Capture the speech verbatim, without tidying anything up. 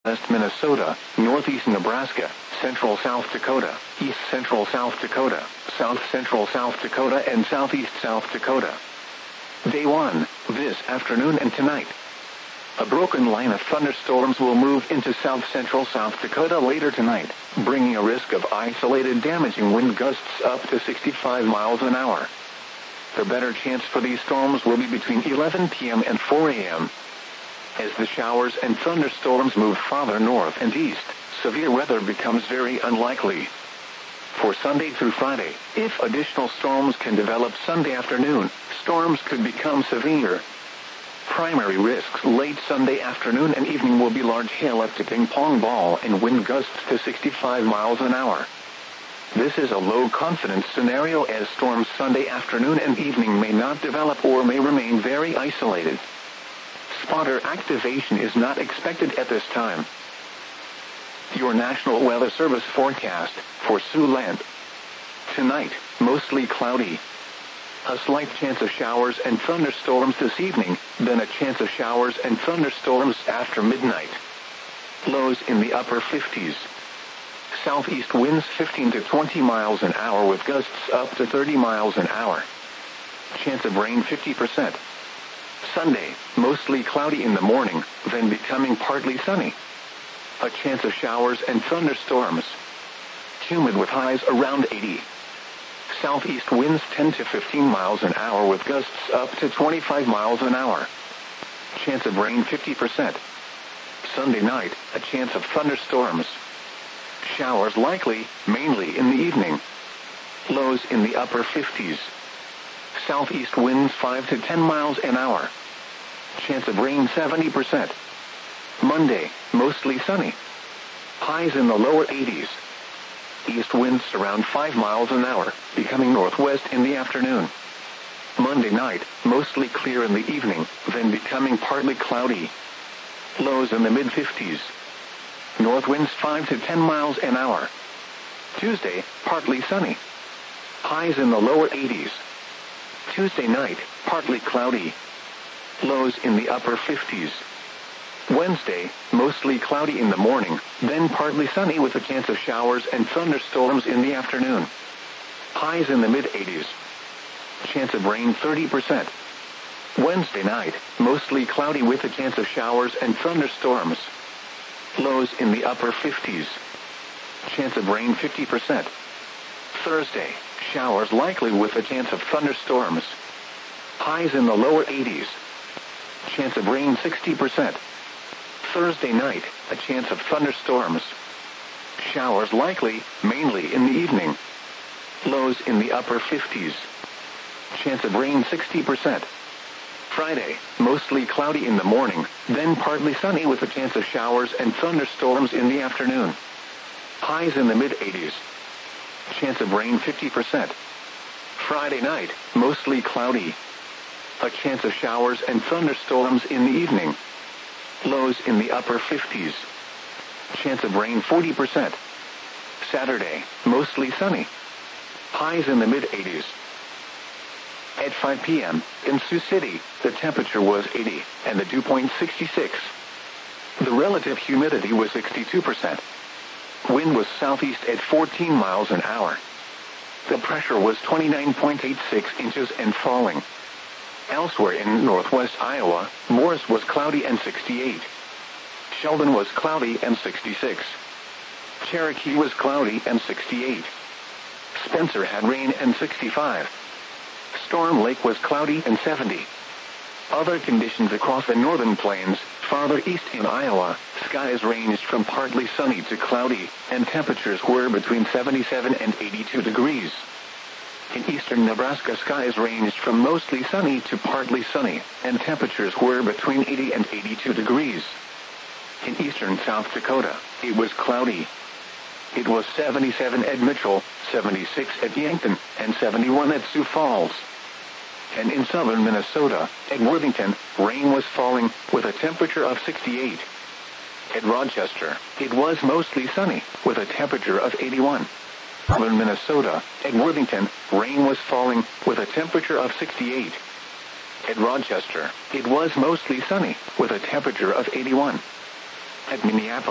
West Minnesota, northeast Nebraska, central South Dakota, east central South Dakota, south central South Dakota and southeast South Dakota. Day one, this afternoon and tonight. A broken line of thunderstorms will move into south central South Dakota later tonight, bringing a risk of isolated damaging wind gusts up to sixty-five miles an hour. The better chance for these storms will be between eleven p m and four a m As the showers and thunderstorms move farther north and east, severe weather becomes very unlikely. For Sunday through Friday, if additional storms can develop Sunday afternoon, storms could become severe. Primary risks late Sunday afternoon and evening will be large hail up to ping pong ball and wind gusts to sixty-five miles an hour. This is a low confidence scenario as storms Sunday afternoon and evening may not develop or may remain very isolated. Spotter activation is not expected at this time. Your National Weather Service forecast for Siouxland. Tonight, mostly cloudy. A slight chance of showers and thunderstorms this evening, then a chance of showers and thunderstorms after midnight. Lows in the upper fifties. Southeast winds fifteen to twenty miles an hour with gusts up to thirty miles an hour. Chance of rain fifty percent. Sunday, mostly cloudy in the morning, then becoming partly sunny. A chance of showers and thunderstorms. Humid with highs around eighty. Southeast winds ten to fifteen miles an hour with gusts up to twenty-five miles an hour. Chance of rain fifty percent. Sunday night, a chance of thunderstorms. Showers likely, mainly in the evening. Lows in the upper fifties. Southeast winds five to ten miles an hour. Chance of rain seventy percent. Monday, mostly sunny. Highs in the lower eighties. East winds around five miles an hour, becoming northwest in the afternoon. Monday night, mostly clear in the evening, then becoming partly cloudy. Lows in the mid fifties. North winds five to ten miles an hour. Tuesday, partly sunny. Highs in the lower eighties. Tuesday night, partly cloudy. Lows in the upper fifties. Wednesday, mostly cloudy in the morning, then partly sunny with a chance of showers and thunderstorms in the afternoon. Highs in the mid eighties. Chance of rain thirty percent. Wednesday night, mostly cloudy with a chance of showers and thunderstorms. Lows in the upper fifties. Chance of rain fifty percent. Thursday, showers likely with a chance of thunderstorms. Highs in the lower eighties. Chance of rain sixty percent. Thursday night, a chance of thunderstorms. Showers likely, mainly in the evening. Lows in the upper fifties. Chance of rain sixty percent. Friday, mostly cloudy in the morning, then partly sunny with a chance of showers and thunderstorms in the afternoon. Highs in the mid eighties. Chance of rain fifty percent. Friday night, mostly cloudy. A chance of showers and thunderstorms in the evening. Lows in the upper fifties. Chance of rain forty percent. Saturday, mostly sunny. Highs in the mid eighties. At five p m, in Sioux City, the temperature was eighty, and the dew point sixty-six. The relative humidity was sixty-two percent. Wind was southeast at fourteen miles an hour. The pressure was twenty-nine point eight six inches and falling. Elsewhere in northwest Iowa, Morris was cloudy and sixty-eight. Sheldon was cloudy and sixty-six. Cherokee was cloudy and sixty-eight. Spencer had rain and sixty-five. Storm Lake was cloudy and seventy. Other conditions across the northern plains, farther east in Iowa, skies ranged from partly sunny to cloudy, and temperatures were between seventy-seven and eighty-two degrees. In eastern Nebraska, skies ranged from mostly sunny to partly sunny, and temperatures were between eighty and eighty-two degrees. In eastern South Dakota, it was cloudy. It was seventy-seven at Mitchell, seventy-six at Yankton, and seventy-one at Sioux Falls. And in southern Minnesota, at Worthington, rain was falling, with a temperature of sixty-eight. At Rochester, it was mostly sunny, with a temperature of eighty-one. Southern Minnesota, at Worthington, rain was falling, with a temperature of sixty-eight. At Rochester, it was mostly sunny, with a temperature of eighty-one. At Minneapolis,